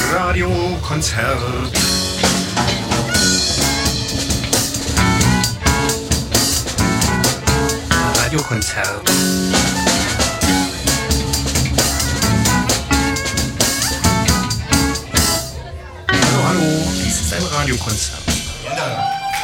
Radiokonzert. Radiokonzert. Hallo, hallo, dies ist ein Radiokonzert. Ja.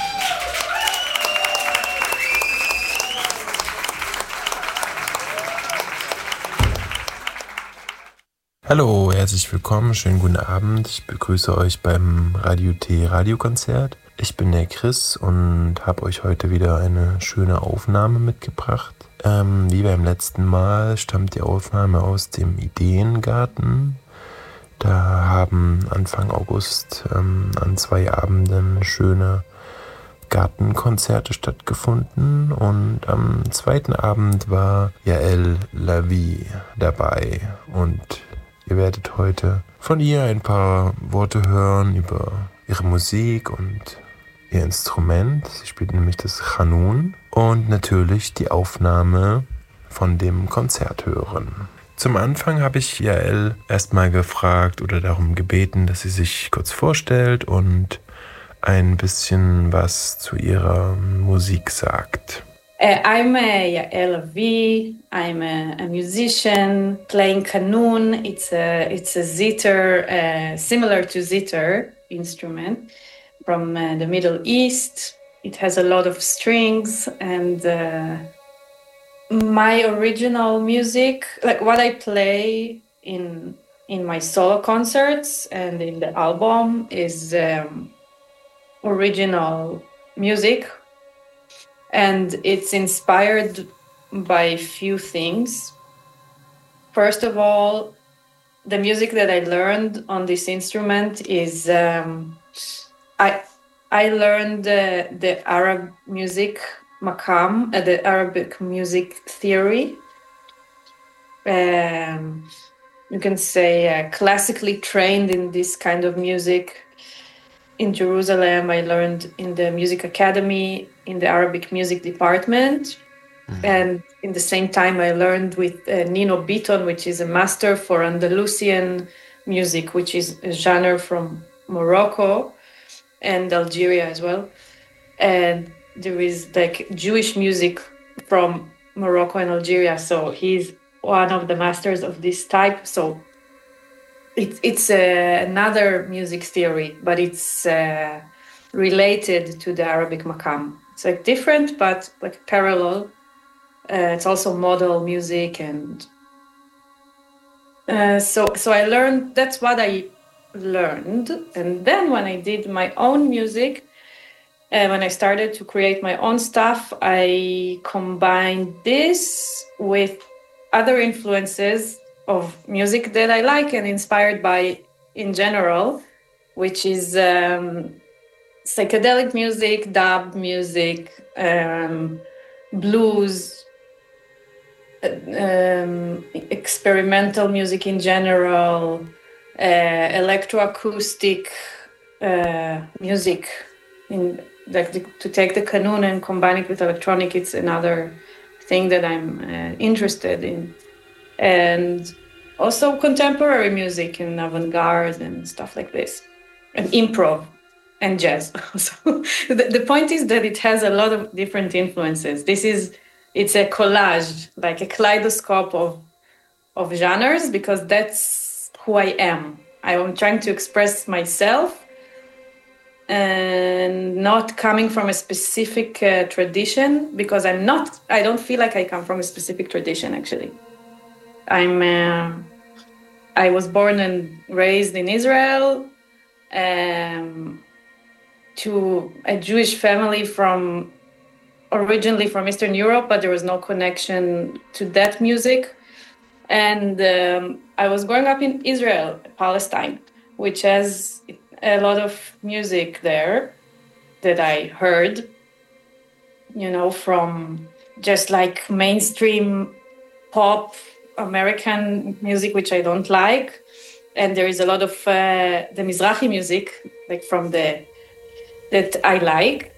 Hallo, herzlich willkommen, schönen guten Abend. Ich begrüße euch beim Radio T Radiokonzert. Ich bin der Chris und habe euch heute wieder eine schöne Aufnahme mitgebracht. Wie beim letzten Mal stammt die Aufnahme aus dem Ideengarten. Da haben Anfang August an 2 Abenden schöne Gartenkonzerte stattgefunden und am 2. Abend war Yael Lavie dabei und ihr werdet heute von ihr ein paar Worte hören über ihre Musik und ihr Instrument. Sie spielt nämlich das Chanun und natürlich die Aufnahme von dem Konzert hören. Zum Anfang habe ich Yael erstmal gefragt oder darum gebeten, dass sie sich kurz vorstellt und ein bisschen was zu ihrer Musik sagt. I'm Yael Lavie. I'm a musician playing kanun. It's a zither, similar to zither instrument from the Middle East. It has a lot of strings, and my original music, like what I play in my solo concerts and in the album, is original music. And it's inspired by a few things. First of all, the music that I learned on this instrument is I learned the Arab music maqam, the Arabic music theory. You can say classically trained in this kind of music. In Jerusalem, I learned in the Music Academy in the Arabic music department. And in the same time, I learned with Nino Biton, which is a master for Andalusian music, which is a genre from Morocco and Algeria as well. And there is like Jewish music from Morocco and Algeria. So he's one of the masters of this type. So it's another music theory, but it's related to the Arabic maqam. It's like different, but like parallel. It's also modal music, and so I learned. That's what I learned, and then when I did my own music, when I started to create my own stuff, I combined this with other influences of music that I like and inspired by in general, which is psychedelic music, dub music, blues, experimental music in general, electroacoustic music. To take the kanun and combine it with electronic, it's another thing that I'm interested in. And also contemporary music and avant-garde and stuff like this, and improv and jazz. So the point is that it has a lot of different influences. It's a collage, like a kaleidoscope of genres, because that's who I am. I'm trying to express myself and not coming from a specific tradition, because I don't feel like I come from a specific tradition, actually. I was born and raised in Israel, to a Jewish family originally from Eastern Europe, but there was no connection to that music. And I was growing up in Israel, Palestine, which has a lot of music there that I heard, from just like mainstream pop American music, which I don't like. And there is a lot of the Mizrahi music, like that I like.